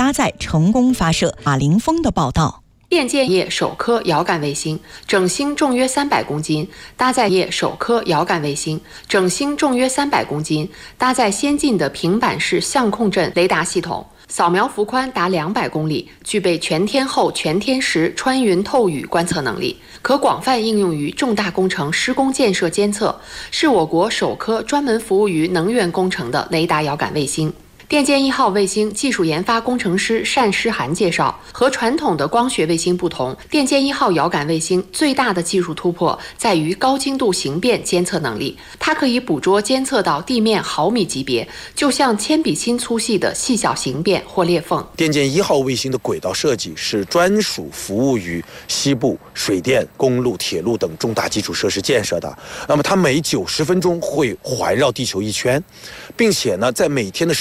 搭载成功发射。马凌峰的报道。 电建业首颗遥感卫星，整星重约300公斤，搭载业首颗遥感卫星，整星重约300公斤，搭载先进的平板式相控阵雷达系统，扫描幅宽达200公里，具备全天候、全天时穿云透雨观测能力，可广泛应用于重大工程施工建设监测，是我国首颗专门服务于能源工程的雷达遥感卫星。电建1号卫星技术研发工程师单诗涵介绍，和传统的光学卫星不同，电建1号遥感卫星最大的技术突破在于高精度形变监测能力，它可以捕捉监测到地面毫米级别，就像铅笔芯粗细的细小形变或裂缝。 电建1号卫星的轨道设计是专属服务于西部水电、公路、铁路等重大基础设施建设的。那么它每90分钟会环绕地球1圈，并且呢，在每天的